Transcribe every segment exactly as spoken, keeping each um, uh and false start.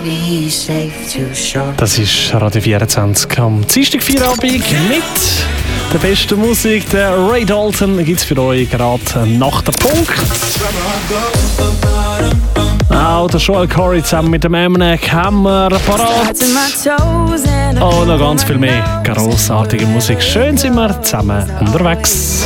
Das ist Radio vierundzwanzig am Dienstag Feierabend mit der besten Musik. Der Ray Dalton gibt es für euch gerade nach der Punkt. Auch der Joel Corey zusammen mit dem Eminem haben wir parat. Oh, noch ganz viel mehr grossartige Musik. Schön sind wir zusammen unterwegs.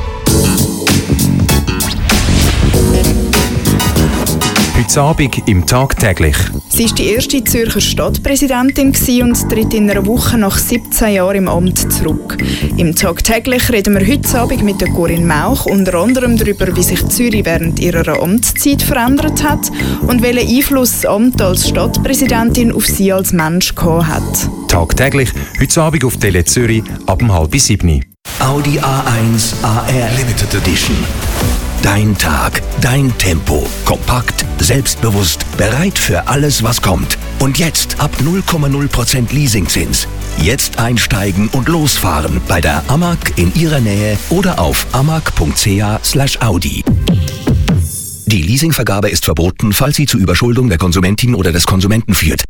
Heute Abend im Tagtäglich. Sie war die erste Zürcher Stadtpräsidentin und tritt in einer Woche nach siebzehn Jahren im Amt zurück. Im Tagtäglich reden wir heute Abend mit der Corinne Mauch unter anderem darüber, wie sich Zürich während ihrer Amtszeit verändert hat und welchen Einfluss das Amt als Stadtpräsidentin auf sie als Mensch gehabt hat. Tagtäglich, heute Abend auf Tele Zürich ab um halb sieben. Audi A eins A R Limited Edition. Dein Tag, dein Tempo. Kompakt, selbstbewusst, bereit für alles, was kommt. Und jetzt ab null Komma null Prozent Leasingzins. Jetzt einsteigen und losfahren bei der Amag in Ihrer Nähe oder auf amag punkt c h slash audi. Die Leasingvergabe ist verboten, falls sie zu Überschuldung der Konsumentin oder des Konsumenten führt.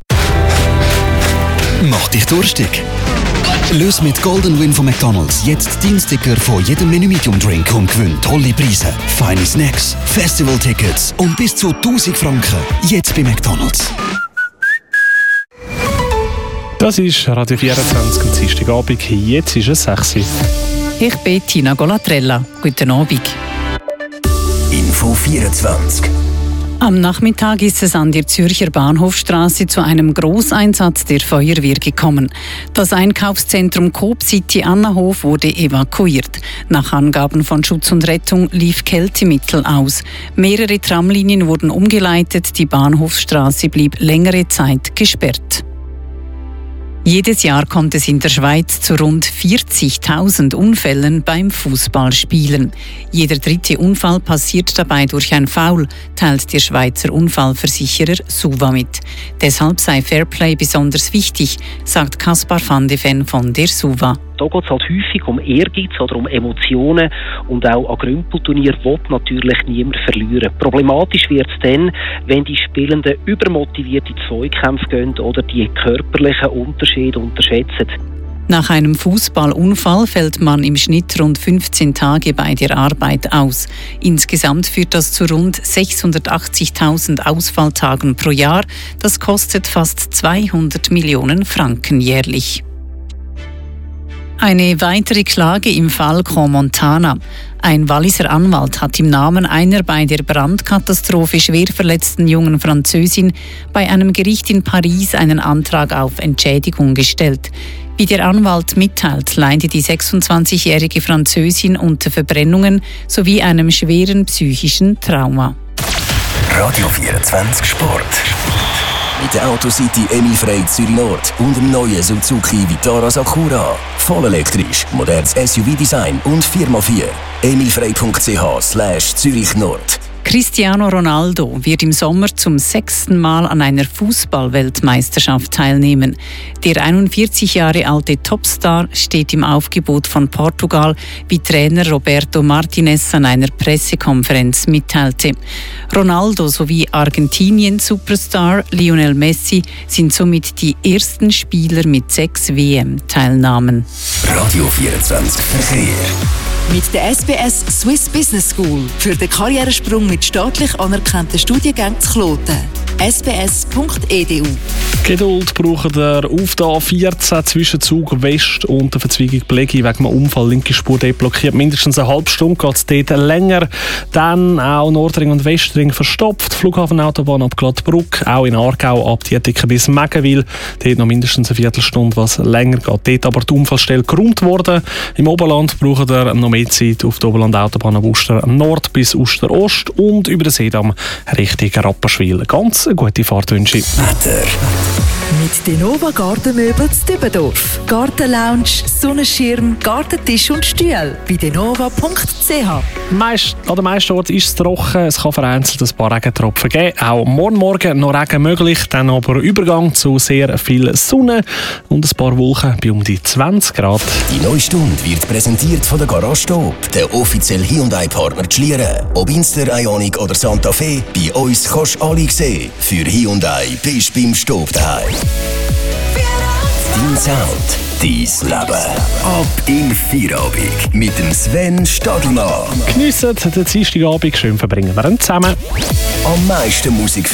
Mach dich durstig. Löse mit Golden Win von McDonald's jetzt deinen Sticker von jedem Menü Medium Drink und gewinn tolle Preise, feine Snacks, Festival-Tickets und bis zu tausend Franken. Jetzt bei McDonald's. Das ist Radio vierundzwanzig am Dienstagabend. Jetzt ist es sechs Uhr. Ich bin Tina Golatrella. Guten Abend. Info vierundzwanzig. Am Nachmittag ist es an der Zürcher Bahnhofstrasse zu einem Grosseinsatz der Feuerwehr gekommen. Das Einkaufszentrum Coop City Annahof wurde evakuiert. Nach Angaben von Schutz und Rettung lief Kältemittel aus. Mehrere Tramlinien wurden umgeleitet, die Bahnhofstrasse blieb längere Zeit gesperrt. Jedes Jahr kommt es in der Schweiz zu rund vierzigtausend Unfällen beim Fußballspielen. Jeder dritte Unfall passiert dabei durch ein Foul, teilt der Schweizer Unfallversicherer SUVA mit. Deshalb sei Fairplay besonders wichtig, sagt Kaspar van de Ven von der SUVA. Da geht es halt häufig um Ehrgeiz oder um Emotionen und auch an Grümpelturnier will natürlich niemand verlieren. Problematisch wird es dann, wenn die Spielenden übermotiviert in Zweikämpfe gehen oder die körperlichen Unterschiede unterschätzen. Nach einem Fußballunfall fällt man im Schnitt rund fünfzehn Tage bei der Arbeit aus. Insgesamt führt das zu rund sechshundertachtzigtausend Ausfalltagen pro Jahr. Das kostet fast zweihundert Millionen Franken jährlich. Eine weitere Klage im Fall Crans-Montana. Ein Walliser Anwalt hat im Namen einer bei der Brandkatastrophe schwer verletzten jungen Französin bei einem Gericht in Paris einen Antrag auf Entschädigung gestellt. Wie der Anwalt mitteilt, leidet die sechsundzwanzigjährige Französin unter Verbrennungen sowie einem schweren psychischen Trauma. Radio vierundzwanzig Sport. Mit der Autocity Emilfrei Zürich Nord und dem neuen Suzuki Vitara Sakura. Voll elektrisch, modernes S U V-Design und vier mal vier. emilfrei punkt c h slash Zürich Nord. Cristiano Ronaldo wird im Sommer zum sechsten Mal an einer Fußball-Weltmeisterschaft teilnehmen. Der einundvierzig Jahre alte Topstar steht im Aufgebot von Portugal, wie Trainer Roberto Martinez an einer Pressekonferenz mitteilte. Ronaldo sowie Argentinien-Superstar Lionel Messi sind somit die ersten Spieler mit sechs W M-Teilnahmen. Radio vierundzwanzig Verkehr. Mit der S B S Swiss Business School für den Karrieresprung mit staatlich anerkannten Studiengängen zu Kloten. s b s punkt e d u. Geduld braucht er auf der A vierzehn zwischen Zug West und der Verzweigung Blegi wegen einem Unfall. Linke Spur deblockiert. Mindestens eine halbe Stunde geht es dort länger. Dann auch Nordring und Westring verstopft. Flughafenautobahn ab Glattbruck. Auch in Aargau ab Dietiken bis Meggenwil. Dort noch mindestens eine Viertelstunde, was länger geht. Dort aber die Unfallstelle geräumt worden. Im Oberland braucht er noch mehr Zeit auf der Oberlandautobahn ab Uster Nord bis Uster Ost und über den Seedamm Richtung Rapperswil. Ganz eine gute Fahrtwünsche. Wetter. Mit Denova Gartenmöbel zu Dübendorf. Gartenlounge, Sonnenschirm, Gartentisch und Stühle. Bei denova punkt c h. Meist, an den meisten Orten ist es trocken, es kann vereinzelt ein paar Regentropfen geben. Auch morgen Morgen noch Regen möglich, dann aber Übergang zu sehr viel Sonne und ein paar Wolken bei um die zwanzig Grad. Die neue Stunde wird präsentiert von der Garage Stop, der offizielle Hyundai-Partner zu Schlieren. Ob Inster, Ioniq oder Santa Fe, bei uns kannst du alle sehen. Für Hyundai bist du beim Stop daheim. Dein Sound, dein Leben. Ab in Feierabend mit dem Sven Stadelmann. Geniessen den Dienstagabend, schön verbringen wir ihn zusammen. Am meisten Musik